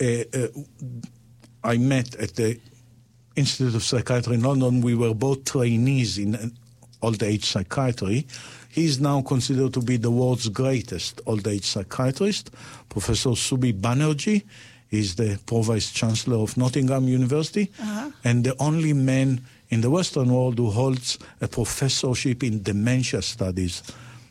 I met at the Institute of Psychiatry in London. We were both trainees in old age psychiatry. He's now considered to be the world's greatest old age psychiatrist. Professor Subi Banerjee is the Pro-Vice Chancellor of Nottingham University, and the only man in the Western world who holds a professorship in dementia studies.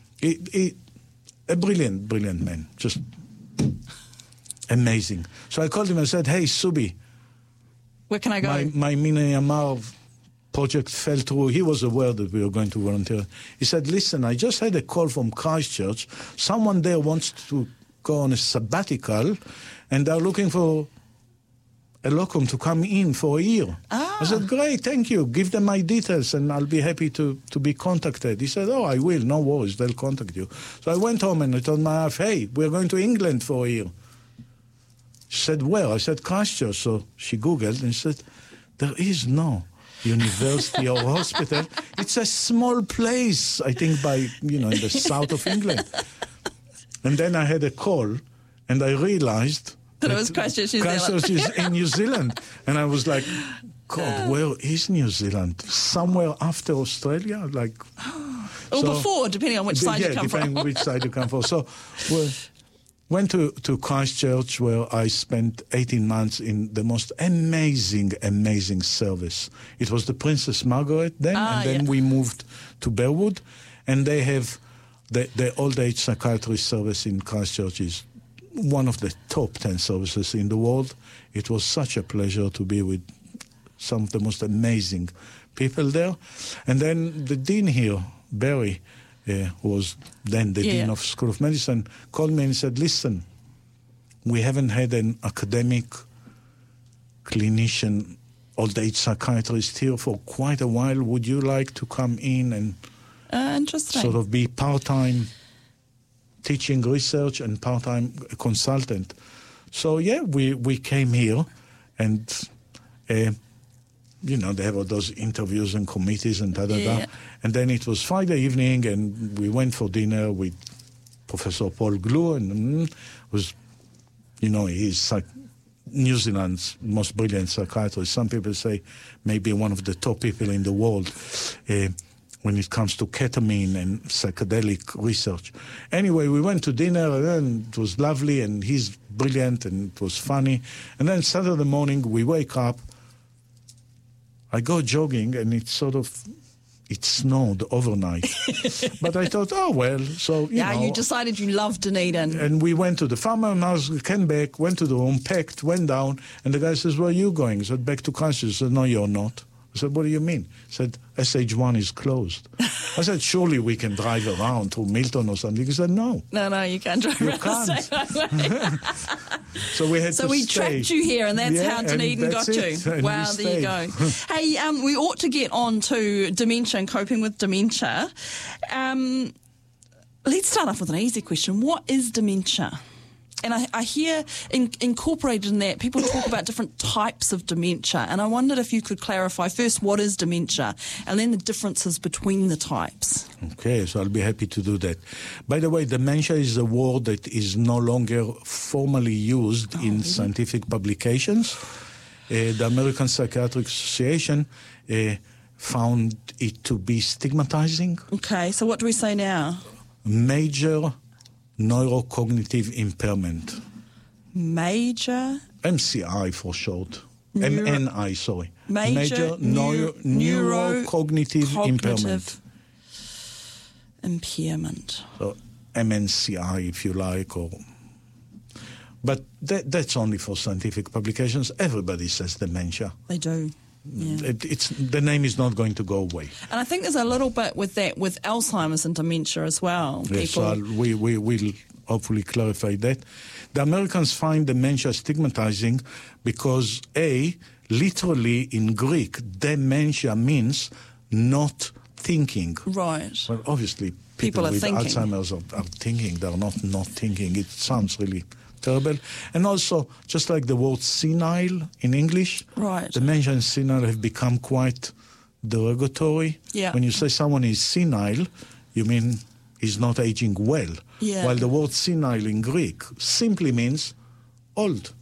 A brilliant, brilliant man, just amazing. So I called him and said, hey, Subi, where can I go? My Myanmar project fell through. He was aware that we were going to volunteer. He said, listen, I just had a call from Christchurch. Someone there wants to go on a sabbatical, and they're looking for a locum to come in for a year. I said, great, thank you. Give them my details and I'll be happy to be contacted. He said, oh, I will. No worries. They'll contact you. So I went home and I told my wife, hey, we're going to England for a year. She said, where? I said, Christchurch. So she Googled and said, there is no university or hospital. It's a small place, I think, in the south of England. And then I had a call and I realized that it was Christchurch, New Zealand. Christchurch is in New Zealand. And I was like, God, where is New Zealand? Somewhere after Australia? Or before, depending on which side you come from. Depending on which side you come from. So went to Christchurch, where I spent 18 months in the most amazing, amazing service. It was the Princess Margaret then, and then we moved to Bearwood. And they have the old age psychiatry service in Christchurch is one of the top 10 services in the world. It was such a pleasure to be with some of the most amazing people there. And then the dean here, Barry, who was then the dean of School of Medicine, called me and said, listen, we haven't had an academic clinician, old age psychiatrist here for quite a while. Would you like to come in and interesting. Sort of be part-time teaching research and part-time consultant? So, we came here and, they have all those interviews and committees and da-da-da. And then it was Friday evening and we went for dinner with Professor Paul Glue, and was, he's New Zealand's most brilliant psychiatrist. Some people say maybe one of the top people in the world when it comes to ketamine and psychedelic research. Anyway, we went to dinner and it was lovely and he's brilliant and it was funny. And then Saturday morning we wake up, I go jogging and it snowed overnight. But I thought, so, you decided you loved Dunedin. And we went to the farmhouse, came back, went to the room, packed, went down, and the guy says, where are you going? I said, back to Christchurch. I said, no, you're not. I said, what do you mean? He said, SH1 is closed. I said, surely we can drive around to Milton or something. He said, no. No, you can't drive around the same way. So we had to we stay. Trapped you here, and that's how Dunedin got you. And wow, there you go. Hey, we ought to get on to dementia and coping with dementia. Let's start off with an easy question. What is dementia? And I hear incorporated in that people talk about different types of dementia, and I wondered if you could clarify first what is dementia and then the differences between the types. Okay, so I'll be happy to do that. By the way, dementia is a word that is no longer formally used in scientific publications. The American Psychiatric Association found it to be stigmatizing. Okay, so what do we say now? Major neurocognitive impairment. Major? MCI for short. MNI, sorry. Major neurocognitive impairment. So MNCI, if you like, but that's only for scientific publications. Everybody says dementia. They do. Yeah. The name is not going to go away. And I think there's a little bit with that with Alzheimer's and dementia as well. Yes, so we will hopefully clarify that. The Americans find dementia stigmatizing because, literally in Greek, dementia means not thinking. Right. Well, obviously, people with thinking. Alzheimer's are thinking. They're not thinking. It sounds really terrible. And also, just like the word senile in English, right. Dementia and senile have become quite derogatory. Yeah. When you say someone is senile, you mean he's not aging well. Yeah. While the word senile in Greek simply means old.